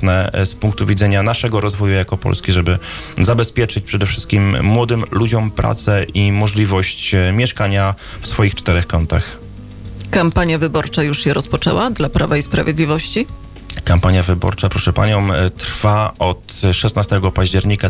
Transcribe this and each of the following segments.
istotne z punktu widzenia naszego rozwoju jako Polski, żeby zabezpieczyć przede wszystkim młodym ludziom pracę i możliwość mieszkania w swoich 4 kątach. Kampania wyborcza już się rozpoczęła dla Prawa i Sprawiedliwości? Kampania wyborcza, proszę panią, trwa od 16 października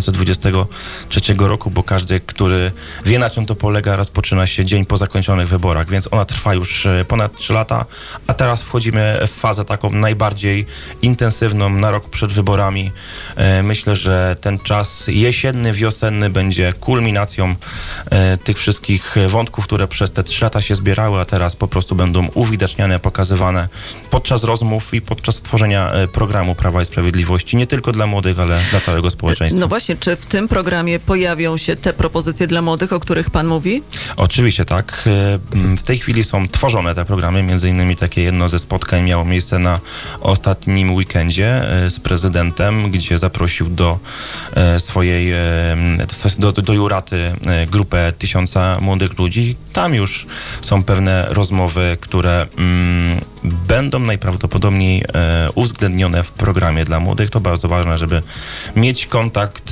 2023 roku, bo każdy, który wie, na czym to polega, rozpoczyna się dzień po zakończonych wyborach, więc ona trwa już ponad 3 lata, a teraz wchodzimy w fazę taką najbardziej intensywną na rok przed wyborami. Myślę, że ten czas jesienny, wiosenny będzie kulminacją tych wszystkich wątków, które przez te 3 lata się zbierały, a teraz po prostu będą uwidaczniane, pokazywane podczas rozmów i podczas tworzenia programu Prawa i Sprawiedliwości, nie tylko dla młodych, ale dla całego społeczeństwa. No właśnie, czy w tym programie pojawią się te propozycje dla młodych, o których pan mówi? Oczywiście tak. W tej chwili są tworzone te programy, między innymi takie jedno ze spotkań miało miejsce na ostatnim weekendzie z prezydentem, gdzie zaprosił do swojej, do Juraty grupę 1000 młodych ludzi. Tam już są pewne rozmowy, które będą najprawdopodobniej uwzględnione w programie dla młodych. To bardzo ważne, żeby mieć kontakt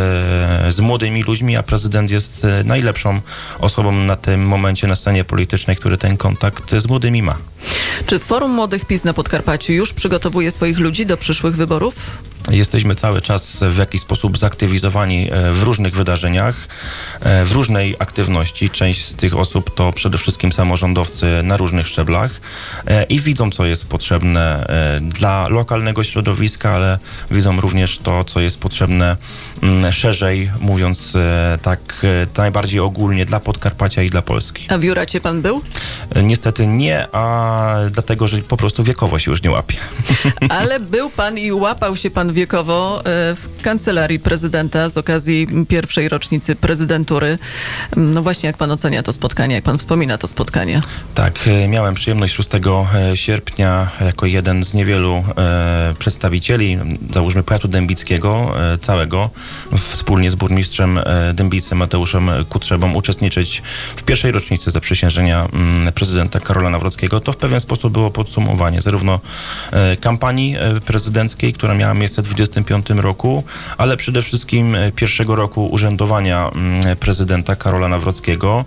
z młodymi ludźmi, a prezydent jest najlepszą osobą na tym momencie na scenie politycznej, który ten kontakt z młodymi ma. Czy Forum Młodych PiS na Podkarpaciu już przygotowuje swoich ludzi do przyszłych wyborów? Jesteśmy cały czas w jakiś sposób zaktywizowani w różnych wydarzeniach, w różnej aktywności. Część z tych osób to przede wszystkim samorządowcy na różnych szczeblach i widzą, co jest potrzebne dla lokalnego środowiska, ale widzą również to, co jest potrzebne szerzej, mówiąc tak najbardziej ogólnie dla Podkarpacia i dla Polski. A w Juracie pan był? Niestety nie, a dlatego, że po prostu wiekowo się już nie łapie. Ale był pan i łapał się pan wiekowo w kancelarii prezydenta z okazji 1. rocznicy prezydentury. No właśnie, jak pan ocenia to spotkanie, jak pan wspomina to spotkanie? Tak, miałem przyjemność 6 sierpnia jako jeden z niewielu przedstawicieli, załóżmy powiatu dębickiego całego, wspólnie z burmistrzem Dębicy Mateuszem Kutrzebą uczestniczyć w 1. rocznicy zaprzysiężenia prezydenta Karola Nawrockiego. To w pewien sposób było podsumowanie zarówno kampanii prezydenckiej, która miała miejsce w 2025 roku, ale przede wszystkim 1. roku urzędowania prezydenta Karola Nawrockiego,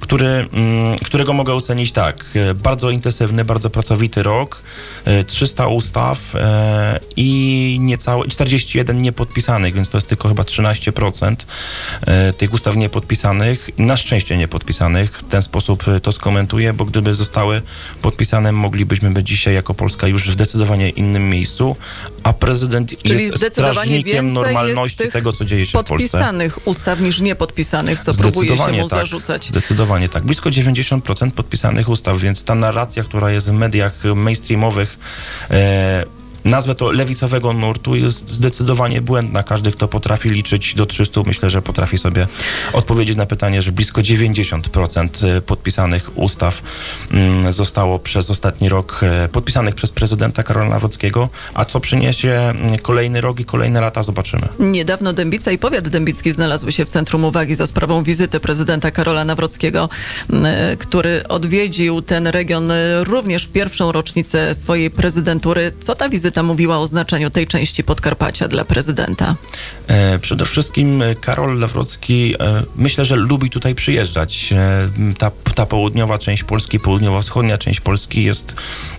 którego mogę ocenić tak. Bardzo intensywny, bardzo pracowity rok, 300 ustaw i niecałe 41 niepodpisanych, więc to jest tylko chyba 13% tych ustaw niepodpisanych. Na szczęście niepodpisanych. W ten sposób to skomentuję, bo gdyby zostały podpisane, moglibyśmy być dzisiaj jako Polska już w zdecydowanie innym miejscu, a prezydent jest strażnikiem normalności tego, co dzieje się w Polsce. Podpisanych ustaw niż niepodpisanych, co próbuje się mu zarzucać. Zdecydowanie tak. Blisko 90% podpisanych ustaw, więc ta narracja, która jest w mediach mainstreamowych, nazwę to lewicowego nurtu, jest zdecydowanie błędna. Każdy, kto potrafi liczyć do 300, myślę, że potrafi sobie odpowiedzieć na pytanie, że blisko 90% podpisanych ustaw zostało przez ostatni rok podpisanych przez prezydenta Karola Nawrockiego, a co przyniesie kolejny rok i kolejne lata, zobaczymy. Niedawno Dębica i powiat dębicki znalazły się w centrum uwagi za sprawą wizyty prezydenta Karola Nawrockiego, który odwiedził ten region również w 1. rocznicę swojej prezydentury. Co ta wizyta mówiła o znaczeniu tej części Podkarpacia dla prezydenta? Przede wszystkim Karol Nawrocki myślę, że lubi tutaj przyjeżdżać. Ta południowa część Polski, południowo-wschodnia część Polski jest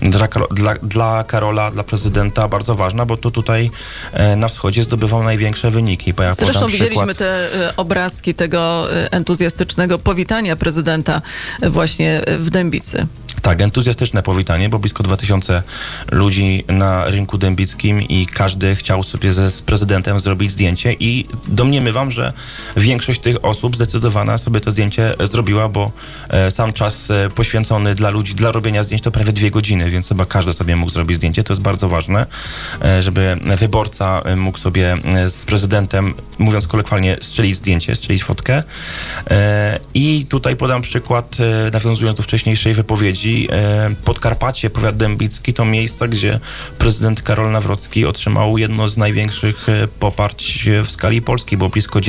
dla Karola, dla prezydenta bardzo ważna, bo to tutaj na wschodzie zdobywał największe wyniki. Bo ja zresztą widzieliśmy te obrazki tego entuzjastycznego powitania prezydenta właśnie w Dębicy. Tak, entuzjastyczne powitanie, bo blisko 2000 ludzi na rynku dębickim i każdy chciał sobie z prezydentem zrobić zdjęcie i domniemywam, że większość tych osób zdecydowana sobie to zdjęcie zrobiła, bo sam czas poświęcony dla ludzi, dla robienia zdjęć to prawie 2 godziny, więc chyba każdy sobie mógł zrobić zdjęcie. To jest bardzo ważne, żeby wyborca mógł sobie z prezydentem, mówiąc kolokwialnie, strzelić zdjęcie, strzelić fotkę. I tutaj podam przykład, nawiązując do wcześniejszej wypowiedzi. Nawrocki, Podkarpacie, powiat dębicki to miejsca, gdzie prezydent Karol Nawrocki otrzymał jedno z największych poparć w skali Polski, bo blisko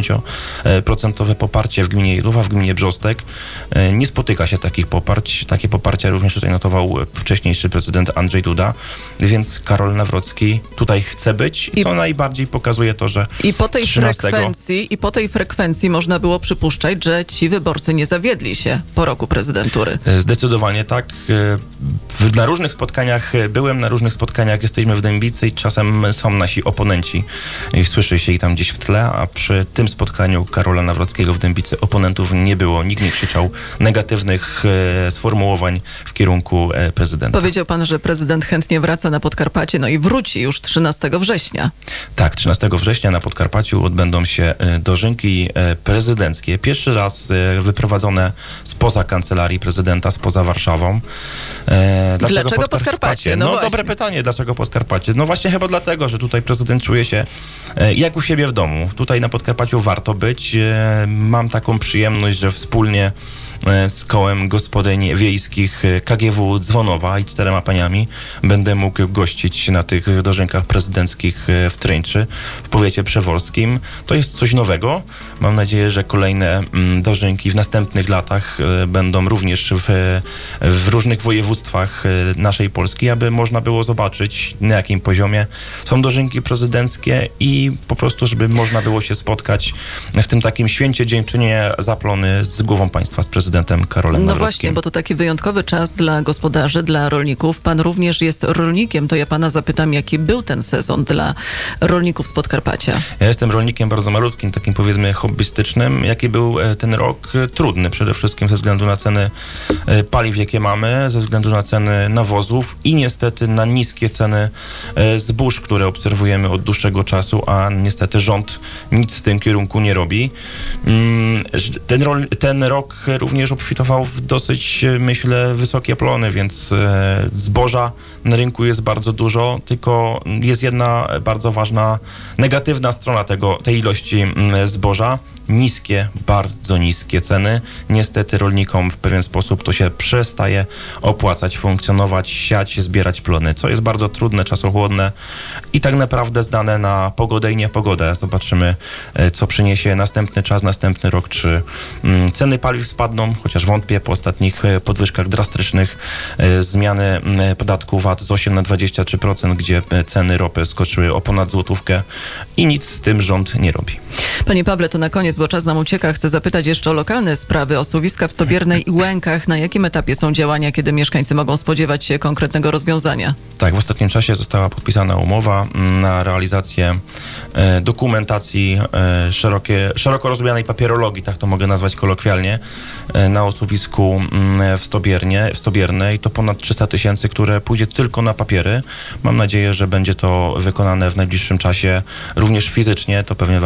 90% poparcie w gminie Jedłowa, w gminie Brzostek. Nie spotyka się takich poparć. Takie poparcia również tutaj notował wcześniejszy prezydent Andrzej Duda, więc Karol Nawrocki tutaj chce być i co najbardziej pokazuje to, że I po tej 13... frekwencji można było przypuszczać, że ci wyborcy nie zawiedli się po roku prezydentury. Zdecydowanie tak. Na różnych spotkaniach byłem, na różnych spotkaniach jesteśmy w Dębicy i czasem są nasi oponenci. I słyszy się ich tam gdzieś w tle, a przy tym spotkaniu Karola Nawrockiego w Dębicy oponentów nie było. Nikt nie krzyczał negatywnych sformułowań w kierunku prezydenta. Powiedział pan, że prezydent chętnie wraca na Podkarpacie, no i wróci już 13 września. Tak, 13 września na Podkarpaciu odbędą się dożynki prezydenckie. Pierwszy raz wyprowadzone spoza kancelarii prezydenta, spoza Warszawą. Dlaczego Podkarpacie? No dobre pytanie, dlaczego Podkarpacie? No właśnie chyba dlatego, że tutaj prezydent czuje się jak u siebie w domu. Tutaj na Podkarpaciu warto być. Mam taką przyjemność, że wspólnie z kołem gospodyń wiejskich KGW Dzwonowa i 4 paniami będę mógł gościć na tych dożynkach prezydenckich w Tręczy, w powiecie przeworskim. To jest coś nowego. Mam nadzieję, że kolejne dożynki w następnych latach będą również w różnych województwach naszej Polski, aby można było zobaczyć, na jakim poziomie są dożynki prezydenckie i po prostu, żeby można było się spotkać w tym takim święcie dziękczynienia za plony z głową państwa, z prezydentem Karolem Nawrockim. No właśnie, bo to taki wyjątkowy czas dla gospodarzy, dla rolników. Pan również jest rolnikiem, to ja pana zapytam, jaki był ten sezon dla rolników z Podkarpacia? Ja jestem rolnikiem bardzo malutkim, takim powiedzmy hobbystycznym. Jaki był ten rok? Trudny przede wszystkim ze względu na ceny paliw, jakie mamy, ze względu na ceny nawozów i niestety na niskie ceny zbóż, które obserwujemy od dłuższego czasu, a niestety rząd nic w tym kierunku nie robi. Ten rok również obfitował w dosyć, myślę, wysokie plony, więc zboża na rynku jest bardzo dużo, tylko jest jedna bardzo ważna, negatywna strona tej ilości zboża. Niskie, bardzo niskie ceny. Niestety rolnikom w pewien sposób to się przestaje opłacać, funkcjonować, siać, zbierać plony, co jest bardzo trudne, czasochłonne i tak naprawdę zdane na pogodę i niepogodę. Zobaczymy, co przyniesie następny czas, następny rok, czy ceny paliw spadną, chociaż wątpię po ostatnich podwyżkach drastycznych, zmiany podatku VAT z 8 na 23%, gdzie ceny ropy skoczyły o ponad złotówkę i nic z tym rząd nie robi. Panie Pawle, to na koniec, bo czas nam ucieka, chcę zapytać jeszcze o lokalne sprawy, o Suwiska w Stobiernej i Łękach. Na jakim etapie są działania, kiedy mieszkańcy mogą spodziewać się konkretnego rozwiązania? Tak, w ostatnim czasie została podpisana umowa na realizację dokumentacji szeroko rozumianej papierologii, tak to mogę nazwać kolokwialnie, na osuwisku w Stobiernej. To ponad 300 000, które pójdzie tylko na papiery. Mam nadzieję, że będzie to wykonane w najbliższym czasie, również fizycznie, to pewnie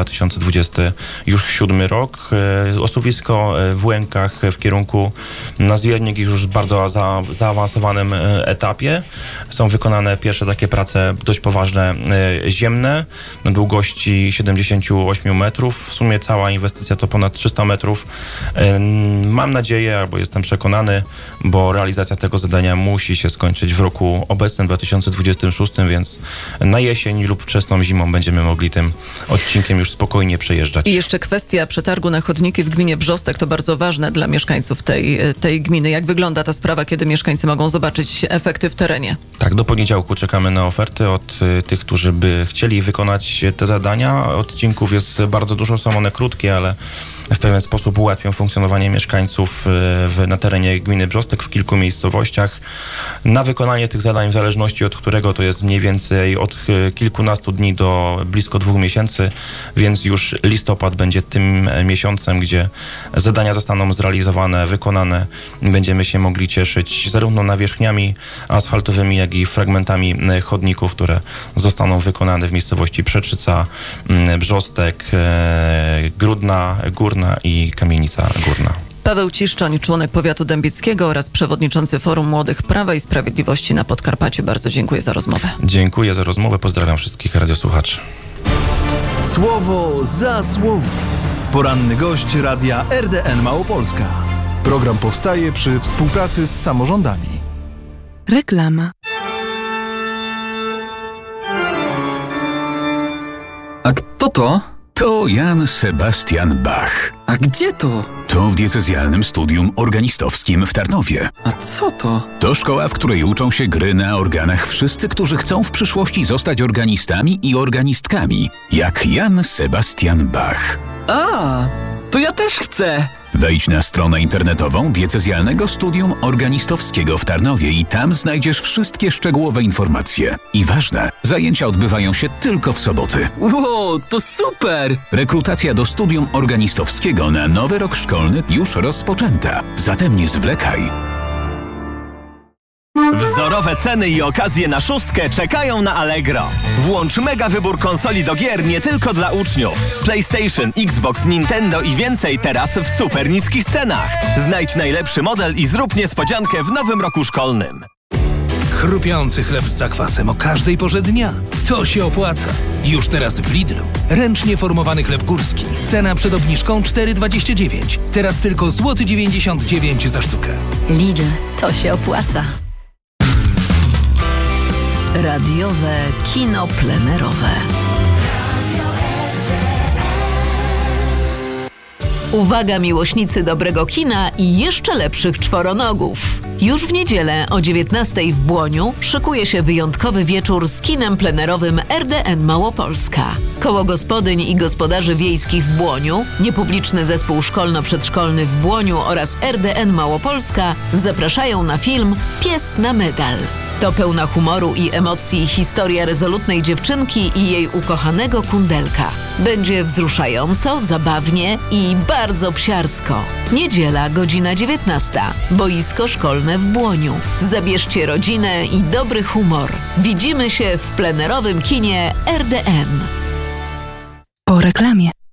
2027 rok. Osuwisko w Łękach w kierunku na Zwiernik już w bardzo zaawansowanym etapie. Są wykonane pierwsze takie prace dość poważne, ziemne, na długości 78 metrów. W sumie cała inwestycja to ponad 300 metrów. Mam nadzieję, albo jestem przekonany, bo realizacja tego zadania musi się skończyć w roku obecnym, 2026, więc na jesień lub wczesną zimą będziemy mogli tym odcinkiem już spokojnie przejeżdżać. I jeszcze kwestia przetargu na chodniki w gminie Brzostek, to bardzo ważne dla mieszkańców tej gminy. Jak wygląda ta sprawa, kiedy mieszkańcy mogą zobaczyć efekty w terenie? Tak, do poniedziałku czekamy na oferty od tych, którzy by chcieli wykonać te zadania. Odcinków jest bardzo dużo, są one krótkie, ale w pewien sposób ułatwią funkcjonowanie mieszkańców na terenie gminy Brzostek w kilku miejscowościach. Na wykonanie tych zadań, w zależności od którego to jest mniej więcej od kilkunastu dni do blisko 2 miesięcy, więc już listopad będzie tym miesiącem, gdzie zadania zostaną zrealizowane, wykonane. Będziemy się mogli cieszyć zarówno nawierzchniami asfaltowymi, jak i fragmentami chodników, które zostaną wykonane w miejscowości Przeczyca, Brzostek, Grudna Górna i Kamienica Górna. Paweł Ciszczoń, członek powiatu dębickiego oraz przewodniczący Forum Młodych Prawa i Sprawiedliwości na Podkarpaciu. Bardzo dziękuję za rozmowę. Dziękuję za rozmowę. Pozdrawiam wszystkich radiosłuchaczy. Słowo za słowo. Poranny gość Radia RDN Małopolska. Program powstaje przy współpracy z samorządami. Reklama. A kto to? To Jan Sebastian Bach. A gdzie to? To w diecezjalnym studium organistowskim w Tarnowie. A co to? To szkoła, w której uczą się gry na organach wszyscy, którzy chcą w przyszłości zostać organistami i organistkami, jak Jan Sebastian Bach. A, to ja też chcę! Wejdź na stronę internetową Diecezjalnego Studium Organistowskiego w Tarnowie i tam znajdziesz wszystkie szczegółowe informacje. I ważne, zajęcia odbywają się tylko w soboty. Wow, to super! Rekrutacja do Studium Organistowskiego na nowy rok szkolny już rozpoczęta. Zatem nie zwlekaj. Wzorowe ceny i okazje na szóstkę czekają na Allegro. Włącz mega wybór konsoli do gier nie tylko dla uczniów. PlayStation, Xbox, Nintendo i więcej teraz w super niskich cenach. Znajdź najlepszy model i zrób niespodziankę w nowym roku szkolnym. Chrupiący chleb z zakwasem o każdej porze dnia. To się opłaca. Już teraz w Lidlu. Ręcznie formowany chleb górski. Cena przed obniżką 4,29. Teraz tylko złoty 99 za sztukę. Lidl, to się opłaca. Radiowe kino plenerowe. Uwaga miłośnicy dobrego kina i jeszcze lepszych czworonogów. Już w niedzielę o 19:00 w Błoniu szykuje się wyjątkowy wieczór z kinem plenerowym RDN Małopolska. Koło gospodyń i gospodarzy wiejskich w Błoniu, niepubliczny zespół szkolno-przedszkolny w Błoniu oraz RDN Małopolska zapraszają na film Pies na medal. To pełna humoru i emocji historia rezolutnej dziewczynki i jej ukochanego kundelka. Będzie wzruszająco, zabawnie i bardzo psiarsko. Niedziela, godzina 19:00. Boisko szkolne w Błoniu. Zabierzcie rodzinę i dobry humor. Widzimy się w plenerowym kinie RDN. Po reklamie.